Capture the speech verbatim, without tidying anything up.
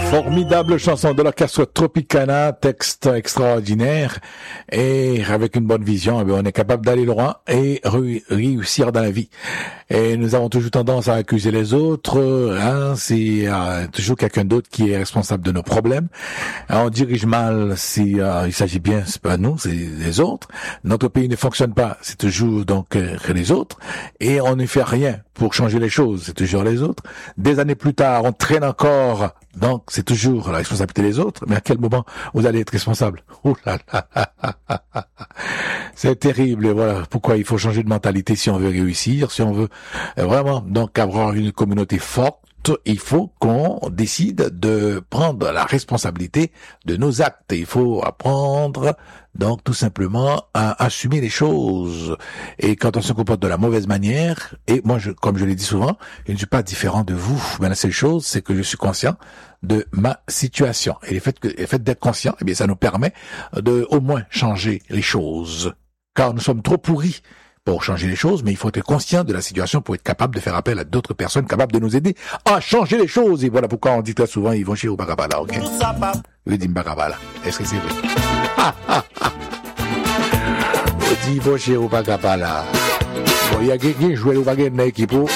Formidable chanson de l'orchestre Tropicana, texte extraordinaire et avec une bonne vision, eh bien, on est capable d'aller loin et re- réussir dans la vie. Et nous avons toujours tendance à accuser les autres, hein, c'est euh, toujours quelqu'un d'autre qui est responsable de nos problèmes. Alors, on dirige mal si euh, il s'agit bien, c'est pas nous, c'est les autres. Notre pays ne fonctionne pas, c'est toujours donc euh, les autres. Et on ne fait rien pour changer les choses, c'est toujours les autres. Des années plus tard, on traîne encore, donc c'est toujours la responsabilité des autres. Mais à quel moment vous allez être responsable? Oh là là, c'est terrible. Et voilà pourquoi il faut changer de mentalité si on veut réussir, si on veut vraiment donc avoir une communauté forte. Il faut qu'on décide de prendre la responsabilité de nos actes. Il faut apprendre donc tout simplement à assumer les choses. Et quand on se comporte de la mauvaise manière, et moi, je, comme je l'ai dit souvent, je ne suis pas différent de vous. Mais la seule chose, c'est que je suis conscient de ma situation. Et le fait, que, le fait d'être conscient, eh bien, ça nous permet de au moins changer les choses. Car nous sommes trop pourris pour changer les choses, mais il faut être conscient de la situation pour être capable de faire appel à d'autres personnes capables de nous aider à changer les choses. Et voilà pourquoi on dit très souvent, ils vont chez Obagabala, ok? Je dis Mbagabala. Est-ce que c'est vrai? Ah, ah, ah. On dit, ils vont chez Obagabala. Bon, il y a quelqu'un qui joue au Bagabala dans l'équipe.